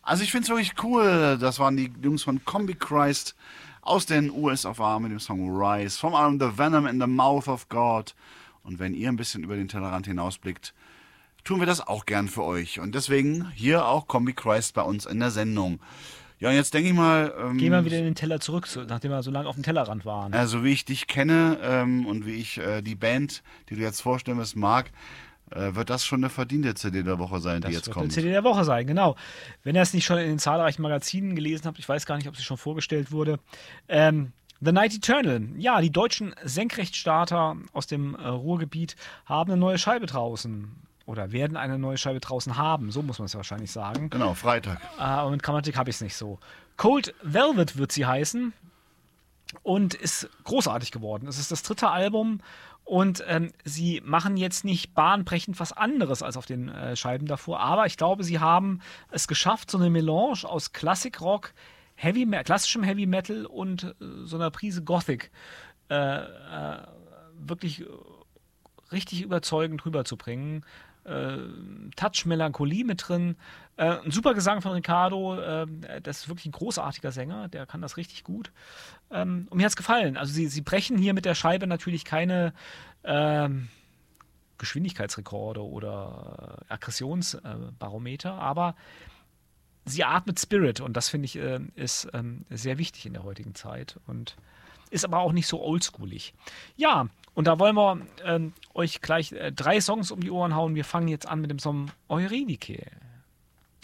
Also ich finde es wirklich cool. Das waren die Jungs von Combi Christ aus den US of A mit dem Song Rise vom Album The Venom in the Mouth of God. Und wenn ihr ein bisschen über den Tellerrand hinausblickt, tun wir das auch gern für euch. Und deswegen hier auch Combi Christ bei uns in der Sendung. Ja, und jetzt denke ich mal, Gehen wir wieder in den Teller zurück, nachdem wir so lange auf dem Tellerrand waren. also wie ich dich kenne und wie ich die Band, die du jetzt vorstellen wirst, mag, wird das schon eine verdiente CD der Woche sein, die Das jetzt wird kommt. eine CD der Woche sein, genau. Wenn ihr es nicht schon in den zahlreichen Magazinen gelesen habt, ich weiß gar nicht, ob sie schon vorgestellt wurde. The Night Eternal. Ja, die deutschen Senkrechtstarter aus dem Ruhrgebiet haben eine neue Scheibe draußen. Oder werden eine neue Scheibe draußen haben, so muss man es wahrscheinlich sagen. Genau, Freitag. Aber mit Grammatik habe ich es nicht so. Cold Velvet wird sie heißen und ist großartig geworden. Es ist das 3. Album und sie machen jetzt nicht bahnbrechend was anderes als auf den Scheiben davor, aber ich glaube, sie haben es geschafft, so eine Melange aus Klassikrock, klassischem Heavy Metal und so einer Prise Gothic wirklich richtig überzeugend rüberzubringen. Touch Melancholie mit drin. Ein super Gesang von Ricardo. Das ist wirklich ein großartiger Sänger. Der kann das richtig gut. Und mir hat es gefallen. Also sie brechen hier mit der Scheibe natürlich keine Geschwindigkeitsrekorde oder Aggressionsbarometer, aber sie atmet Spirit und das finde ich ist sehr wichtig in der heutigen Zeit und ist aber auch nicht so oldschoolig. Ja, und da wollen wir euch gleich 3 Songs um die Ohren hauen. Wir fangen jetzt an mit dem Song Eurydike.